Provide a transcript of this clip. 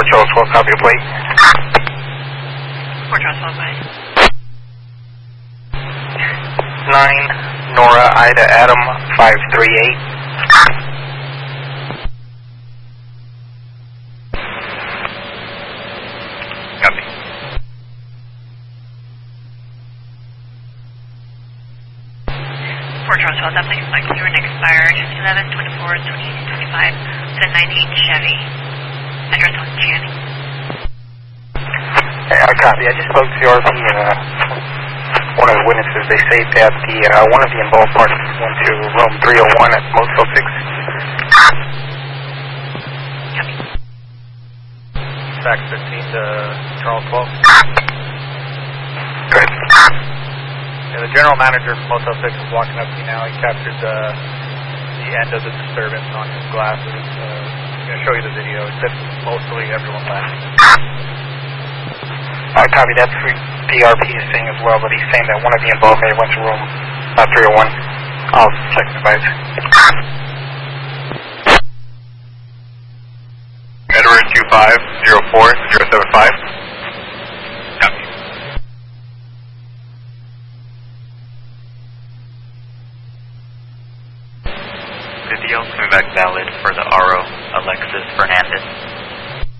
Charles 12, copy the plate. 4 Charles 12, bye. 9 Nora Ida Adam 538. Copy. 4 Charles 12, that place is clear and expired 11/24/2025 with a 98 Chevy. Address on Channing. Copy. I just spoke to the RP one of the witnesses. They say that one of the involved parties went to room 301 at Motel 6. Copy. Fax 15 to Charles 12. Good. Yeah, the general manager from Motel 6 is walking up to you now. He captured the end of the disturbance on his glasses. I'm going to show you the video. It said mostly everyone left. Copy. That's what the RP is saying as well, but he's saying that one of the involved may went to room 301. I'll check the advice. Edward 2504075. Copy. Video coming back valid for the RO, Alexis Fernandez.